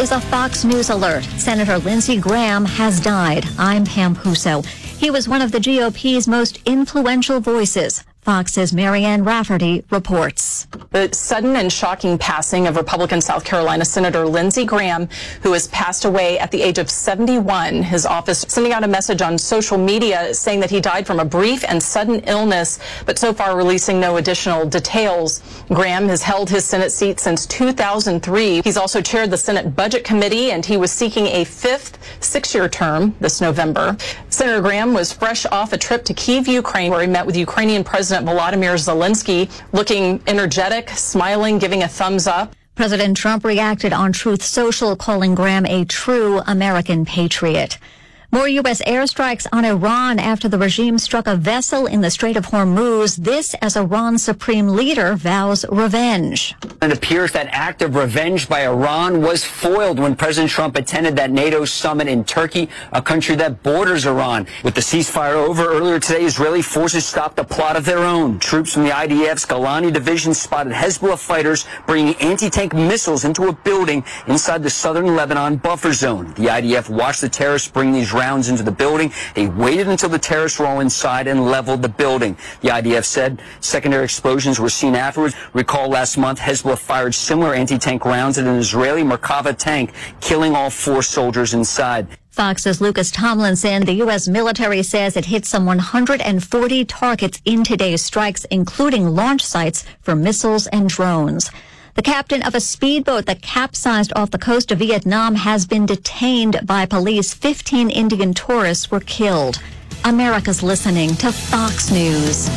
was a Fox News alert. Senator Lindsey Graham has died. I'm Pam Puso. He was one of the GOP's most influential voices. Fox's Marianne Rafferty reports. The sudden and shocking passing of Republican South Carolina Senator Lindsey Graham, who has passed away at the age of 71. His office sending out a message on social media saying that he died from a brief and sudden illness, but so far releasing no additional details. Graham has held his Senate seat since 2003. He's also chaired the Senate Budget Committee, and he was seeking a fifth six-year term this November. Senator Graham was fresh off a trip to Kyiv, Ukraine, where he met with Ukrainian President Volodymyr Zelensky, looking energetic, smiling, giving a thumbs up. President Trump reacted on Truth Social, calling Graham a true American patriot. More U.S. airstrikes on Iran after the regime struck a vessel in the Strait of Hormuz. This as Iran's supreme leader vows revenge. It appears that act of revenge by Iran was foiled when President Trump attended that NATO summit in Turkey, a country that borders Iran. With the ceasefire over earlier today, Israeli forces stopped a plot of their own. Troops from the IDF's Golani division spotted Hezbollah fighters bringing anti-tank missiles into a building inside the southern Lebanon buffer zone. The IDF watched the terrorists bring these rounds into the building. They waited until the terrorists were all inside and leveled the building. The IDF said secondary explosions were seen afterwards. Recall last month, Hezbollah fired similar anti-tank rounds at an Israeli Merkava tank, killing all 4 soldiers inside. Fox's Lucas Tomlinson. The U.S. military says it hit some 140 targets in today's strikes, including launch sites for missiles and drones. The captain of a speedboat that capsized off the coast of Vietnam has been detained by police. 15 Indian tourists were killed. America's listening to Fox News.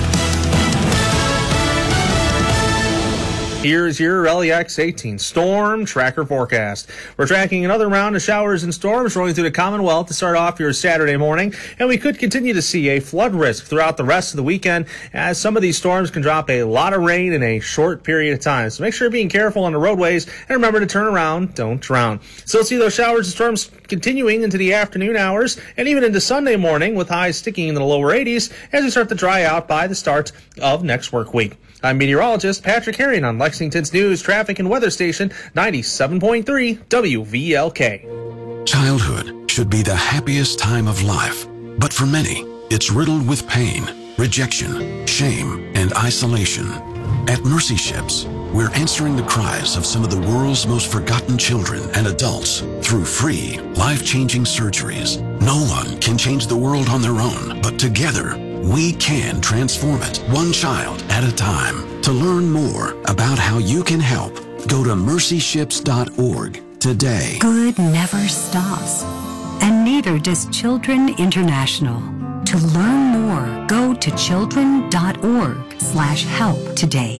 Here's your LEX 18 storm tracker forecast. We're tracking another round of showers and storms rolling through the Commonwealth to start off your Saturday morning, and we could continue to see a flood risk throughout the rest of the weekend as some of these storms can drop a lot of rain in a short period of time. So make sure you're being careful on the roadways and remember to turn around, don't drown. Still see those showers and storms continuing into the afternoon hours and even into Sunday morning with highs sticking in the lower 80s as we start to dry out by the start of next work week. I'm meteorologist Patrick Herring on Lexington's News, Traffic, and Weather Station 97.3 WVLK. Childhood should be the happiest time of life, but for many, it's riddled with pain, rejection, shame, and isolation. At Mercy Ships, we're answering the cries of some of the world's most forgotten children and adults through free, life-changing surgeries. No one can change the world on their own, but together, we can transform it, one child at a time. To learn more about how you can help, go to mercyships.org today. Good never stops, and neither does Children International. To learn more, go to children.org/help today.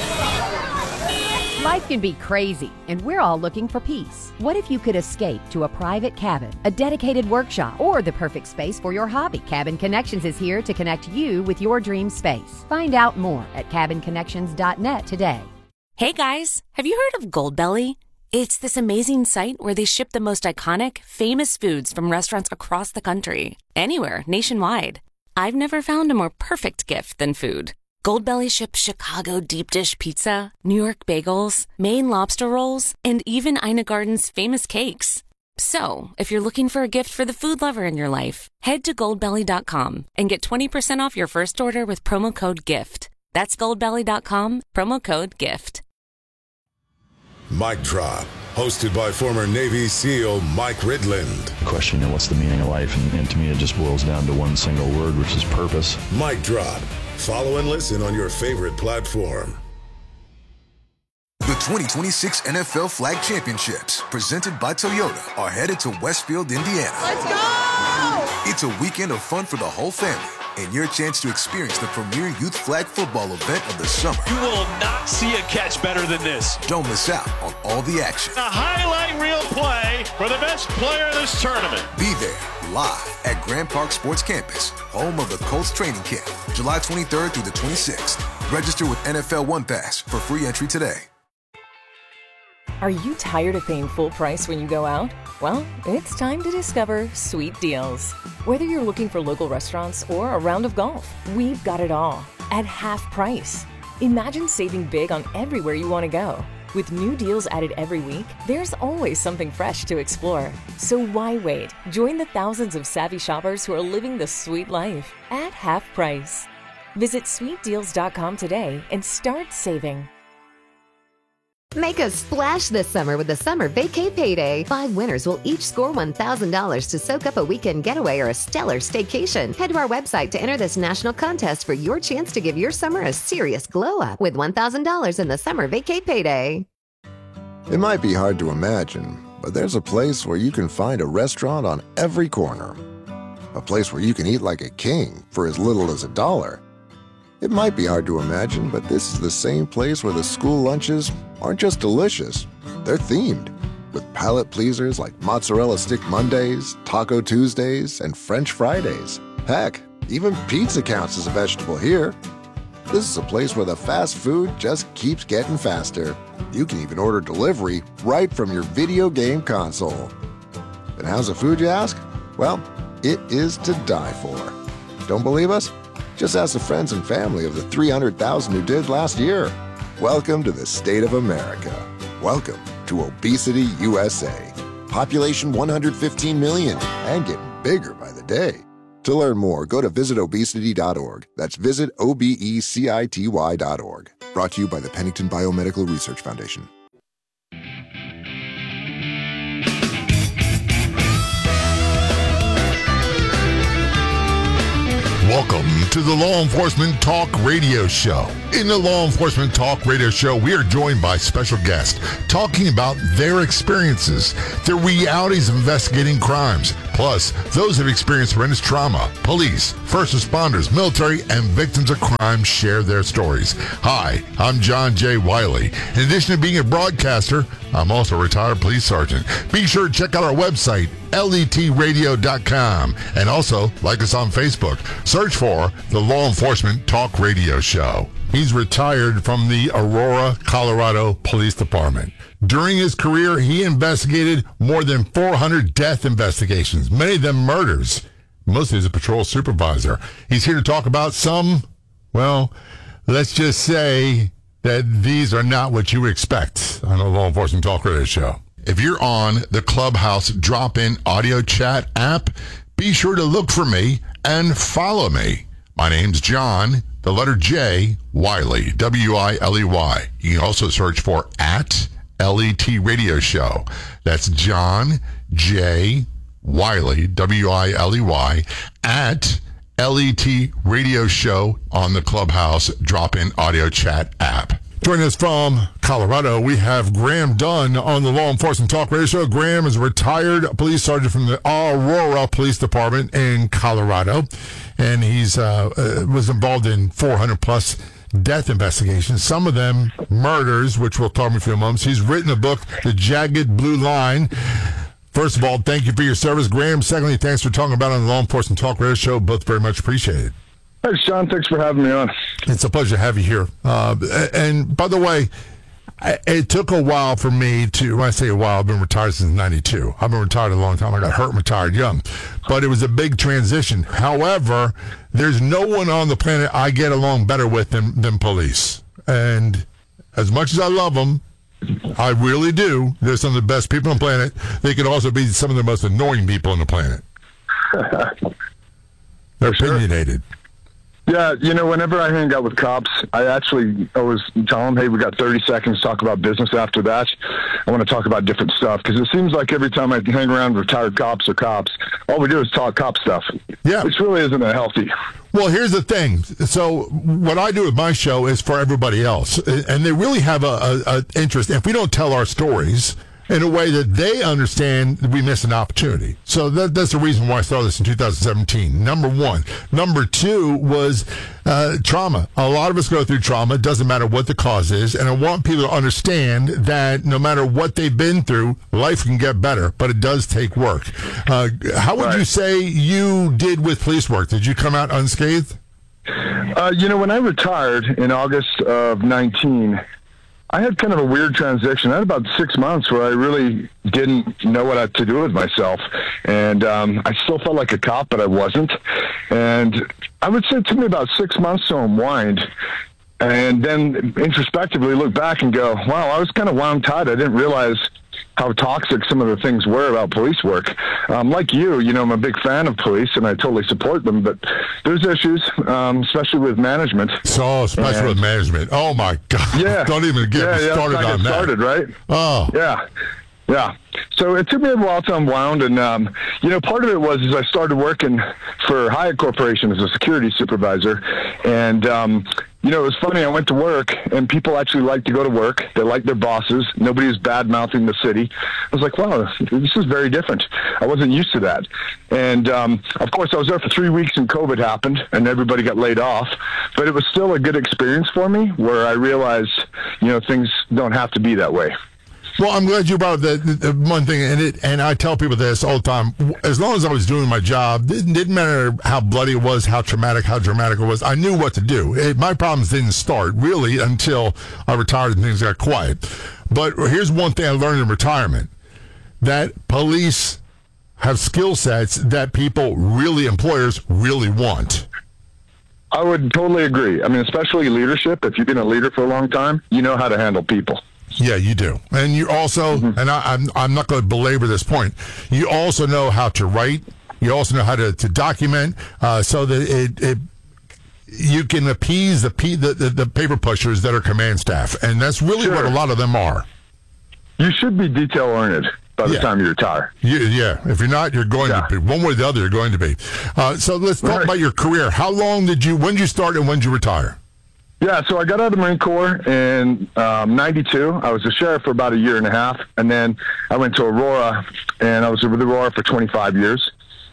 Life can be crazy, and we're all looking for peace. What if you could escape to a private cabin, a dedicated workshop, or the perfect space for your hobby? Cabin Connections is here to connect you with your dream space. Find out more at cabinconnections.net today. Hey guys, have you heard of Goldbelly? It's this amazing site where they ship the most iconic, famous foods from restaurants across the country, anywhere, nationwide. I've never found a more perfect gift than food. Goldbelly ships Chicago deep dish pizza, New York bagels, Maine lobster rolls, and even Ina Garden's famous cakes. So, if you're looking for a gift for the food lover in your life, head to goldbelly.com and get 20% off your first order with promo code GIFT. That's goldbelly.com, promo code GIFT. Mic Drop, hosted by former Navy SEAL Mike Ridland. The question, what's the meaning of life? And to me, it just boils down to one single word, which is purpose. Mic Drop. Follow and listen on your favorite platform. The 2026 NFL Flag Championships, presented by Toyota, are headed to Westfield, Indiana. Let's go! It's a weekend of fun for the whole family, and your chance to experience the premier youth flag football event of the summer. You will not see a catch better than this. Don't miss out on all the action. A highlight reel play for the best player in this tournament. Be there, live at Grand Park Sports Campus, home of the Colts training camp, July 23rd through the 26th. Register with NFL One Pass for free entry today. Are you tired of paying full price when you go out? Well, it's time to discover Sweet Deals. Whether you're looking for local restaurants or a round of golf, we've got it all at half price. Imagine saving big on everywhere you want to go. With new deals added every week, there's always something fresh to explore. So why wait? Join the thousands of savvy shoppers who are living the sweet life at half price. Visit sweetdeals.com today and start saving. Make a splash this summer with the Summer Vacay Payday. 5 winners will each score $1,000 to soak up a weekend getaway or a stellar staycation. Head to our website to enter this national contest for your chance to give your summer a serious glow up with $1,000 in the Summer Vacay Payday. It might be hard to imagine, but there's a place where you can find a restaurant on every corner. A place where you can eat like a king for as little as $1. It might be hard to imagine, but this is the same place where the school lunches aren't just delicious, they're themed, with palate pleasers like Mozzarella Stick Mondays, Taco Tuesdays, and French Fridays. Heck, even pizza counts as a vegetable here. This is a place where the fast food just keeps getting faster. You can even order delivery right from your video game console. And how's the food, you ask? Well, it is to die for. Don't believe us? Just ask the friends and family of the 300,000 who did last year. Welcome to the state of America. Welcome to Obesity USA. Population 115 million and getting bigger by the day. To learn more, go to visitobesity.org. That's visitobecity.org. Brought to you by the Pennington Biomedical Research Foundation. Welcome to the Law Enforcement Talk Radio Show. In the Law Enforcement Talk Radio Show, we are joined by special guests talking about their experiences, their realities of investigating crimes, plus those who have experienced horrendous trauma. Police, first responders, military, and victims of crime share their stories. Hi, I'm John J. Wiley. In addition to being a broadcaster, I'm also a retired police sergeant. Be sure to check out our website, letradio.com, and also like us on Facebook. Search for the Law Enforcement Talk Radio Show. He's retired from the Aurora, Colorado Police Department. During his career, he investigated more than 400 death investigations, many of them murders, mostly as a patrol supervisor. He's here to talk about some, well, let's just say that these are not what you would expect on the Law Enforcement Talk Radio Show. If you're on the Clubhouse drop-in audio chat app, be sure to look for me and follow me. My name's John, the letter J, Wiley, W-I-L-E-Y. You can also search for @ LET Radio Show. That's John J. Wiley, W-I-L-E-Y, @ LET Radio Show on the Clubhouse drop-in audio chat app. Joining us from Colorado, we have Graham Dunn on the Law Enforcement Talk Radio Show. Graham is a retired police sergeant from the Aurora Police Department in Colorado, and he's was involved in 400-plus death investigations, some of them murders, which we'll talk about in a few moments. He's written a book, The Jagged Blue Line. First of all, thank you for your service, Graham. Secondly, thanks for talking about it on the Law Enforcement Talk Radio Show. Both very much appreciated. Thanks, John. Thanks for having me on. It's a pleasure to have you here. And by the way, it took a while for me to, when I say a while, I've been retired since 92. I've been retired a long time. I got hurt and retired young. But it was a big transition. However, there's no one on the planet I get along better with than police. And as much as I love them, I really do. They're some of the best people on the planet. They could also be some of the most annoying people on the planet. They're opinionated. Yeah, you know, whenever I hang out with cops, I actually always tell them, hey, we got 30 seconds to talk about business. After that, I want to talk about different stuff. Because it seems like every time I hang around retired cops or cops, all we do is talk cop stuff. Yeah. Which really isn't that healthy. Well, here's the thing. So what I do with my show is for everybody else. And they really have a interest. If we don't tell our stories in a way that they understand, we miss an opportunity. So that's the reason why I started this in 2017. Number one. Number two was trauma. A lot of us go through trauma. It doesn't matter what the cause is. And I want people to understand that no matter what they've been through, life can get better, but it does take work. How would you say you did with police work? Did you come out unscathed? You know, when I retired in August of 19, I had kind of a weird transition. I had about 6 months where I really didn't know what to do with myself. And I still felt like a cop, but I wasn't. And I would say it took me about 6 months to unwind. And then introspectively look back and go, wow, I was kind of wound tight. I didn't realize how toxic some of the things were about police work. Like you know, I'm a big fan of police and I totally support them, but there's issues, especially with management. So, especially with management. Oh my God. Yeah. Don't even get me started on that. Started, right? Oh. Yeah. Yeah. So it took me a while to unwound, and part of it was I started working for Hyatt Corporation as a security supervisor, and it was funny. I went to work, and people actually like to go to work. They like their bosses. Nobody is bad-mouthing the city. I was like, wow, this is very different. I wasn't used to that. And, of course, I was there for 3 weeks, and COVID happened, and everybody got laid off. But it was still a good experience for me where I realized, things don't have to be that way. Well, I'm glad you brought up the one thing, and I tell people this all the time. As long as I was doing my job, it didn't matter how bloody it was, how dramatic it was. I knew what to do. My problems didn't start, really, until I retired and things got quiet. But here's one thing I learned in retirement, that police have skill sets that employers really want. I would totally agree. I mean, especially leadership. If you've been a leader for a long time, you know how to handle people. Yeah, you do. And you also, and I'm not going to belabor this point, you also know how to write. You also know how to document so that you can appease the paper pushers that are command staff. And that's really what a lot of them are. You should be detail-oriented by the time you retire. Yeah. If you're not, you're going to be. One way or the other, you're going to be. So let's talk about your career. When did you start and when did you retire? Yeah, so I got out of the Marine Corps in 92. I was a sheriff for about a year and a half, and then I went to Aurora, and I was with Aurora for 25 years.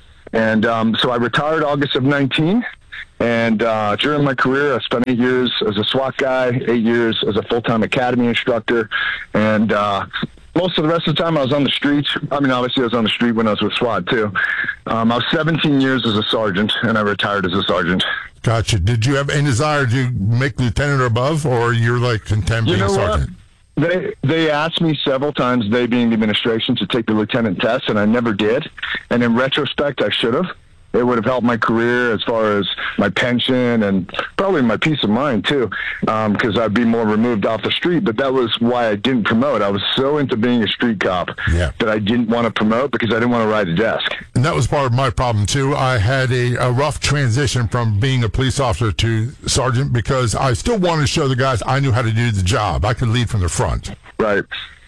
And so I retired August of 19, and during my career, I spent 8 years as a SWAT guy, 8 years as a full-time academy instructor, and most of the rest of the time I was on the streets. I mean, obviously I was on the street when I was with SWAT, too. I was 17 years as a sergeant, and I retired as a sergeant. Gotcha. Did you have any desire to make lieutenant or above, or you're like content being a sergeant? What? They asked me several times, they being the administration, to take the lieutenant test, and I never did. And in retrospect, I should have. It would have helped my career as far as my pension and probably my peace of mind, too, because I'd be more removed off the street. But that was why I didn't promote. I was so into being a street cop that I didn't want to promote because I didn't want to ride a desk. And that was part of my problem, too. I had a rough transition from being a police officer to sergeant because I still wanted to show the guys I knew how to do the job. I could lead from the front. Right.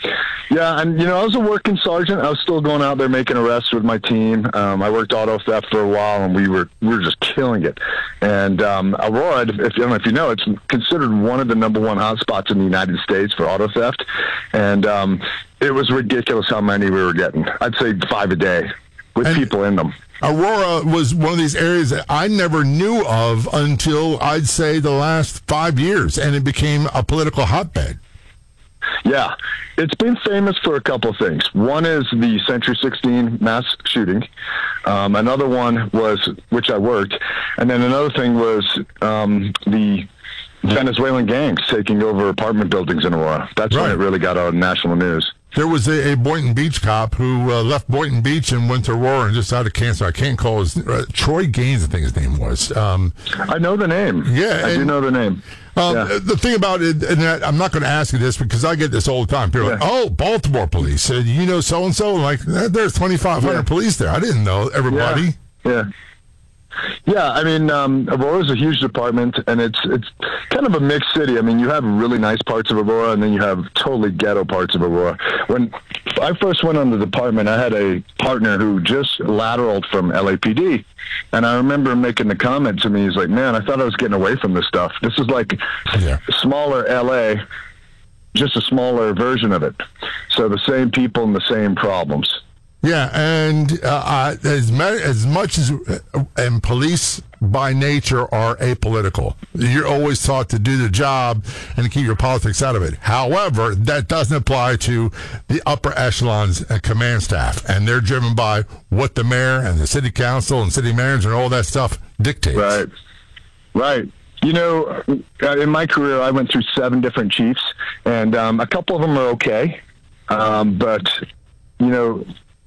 Yeah, and, I was a working sergeant. I was still going out there making arrests with my team. I worked auto theft for a while, and we were just killing it. And Aurora, if you know, it's considered one of the #1 hotspots in the United States for auto theft. And it was ridiculous how many we were getting. I'd say 5 a day with people in them. Aurora was one of these areas that I never knew of until, I'd say, the last 5 years, and it became a political hotbed. Yeah, it's been famous for a couple of things. One is the Century 16 mass shooting. Another one was, which I worked, and then another thing was the Venezuelan gangs taking over apartment buildings in Aurora. That's when it really got on national news. There was a Boynton Beach cop who left Boynton Beach and went to Aurora and just died of cancer. I can't call his Troy Gaines, I think his name was. I know the name. Yeah, I do know the name. The thing about it, and I'm not going to ask you this because I get this all the time. People are like, oh, Baltimore police. You know so-and-so? Like, there's 2,500 police there. I didn't know everybody. Yeah, I mean, Aurora's a huge department, and it's kind of a mixed city. I mean, you have really nice parts of Aurora, and then you have totally ghetto parts of Aurora. When I first went on the department, I had a partner who just lateraled from LAPD, and I remember making the comment to me, he's like, man, I thought I was getting away from this stuff. This is like smaller LA, just a smaller version of it. So the same people and the same problems. Yeah, and as much as and police by nature are apolitical. You're always taught to do the job and to keep your politics out of it. However, that doesn't apply to the upper echelons and command staff, and they're driven by what the mayor and the city council and city manager and all that stuff dictates. Right. You know, in my career, I went through 7 different chiefs, and a couple of them are okay, but, you know,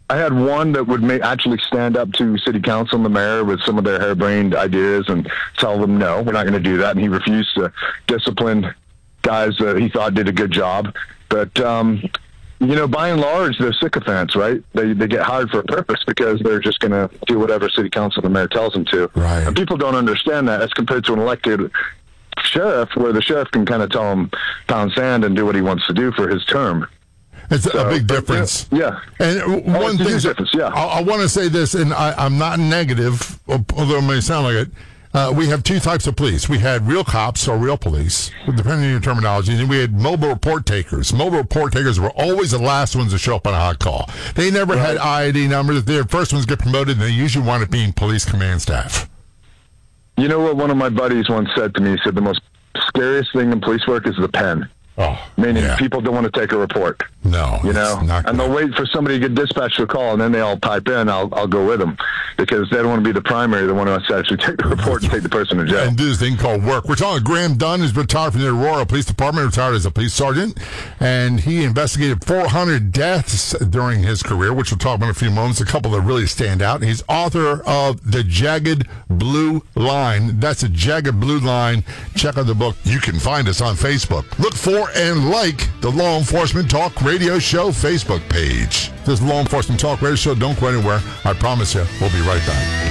I had one that would actually stand up to city council and the mayor with some of their harebrained ideas and tell them, no, we're not going to do that. And he refused to discipline guys that he thought did a good job. But, by and large, they're sycophants, right? They get hired for a purpose because they're just going to do whatever city council and the mayor tells them to. Right. And people don't understand that as compared to an elected sheriff, where the sheriff can kind of tell him pound sand and do what he wants to do for his term. It's a big difference. Yeah. And one thing, I want to say this, and I'm not negative, although it may sound like it. We have two types of police. We had real cops or real police, depending on your terminology, and we had mobile report takers. Mobile report takers were always the last ones to show up on a hot call. They never had IID numbers. They're the first ones to get promoted, and they usually wound up being police command staff. You know what one of my buddies once said to me? He said the most scariest thing in police work is the pen. Meaning people don't want to take a report. No, and they'll wait for somebody to get dispatched to a call, and then they all pipe in. I'll go with them because they don't want to be the primary. They want to actually take the report and take the person to jail. And do this thing called work. We're talking Graham Dunn, who's retired from the Aurora Police Department, retired as a police sergeant, and he investigated 400 deaths during his career, which we'll talk about in a few moments. A couple that really stand out. He's author of The Jagged Blue Line. That's a Jagged Blue Line. Check out the book. You can find us on Facebook. Look for and like the Law Enforcement Talk Radio Show Facebook page. This Law Enforcement Talk Radio Show. Don't go anywhere. I promise you, we'll be right back.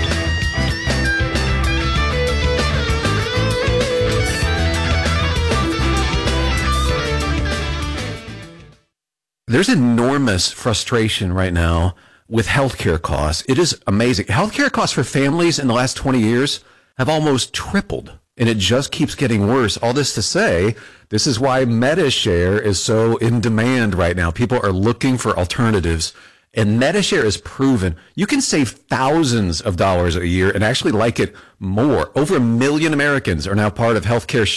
There's enormous frustration right now with healthcare costs. It is amazing. Healthcare costs for families in the last 20 years have almost tripled. And it just keeps getting worse. All this to say, this is why MediShare is so in demand right now. People are looking for alternatives. And MediShare is proven you can save thousands of dollars a year and actually like it more. Over 1 million Americans are now part of healthcare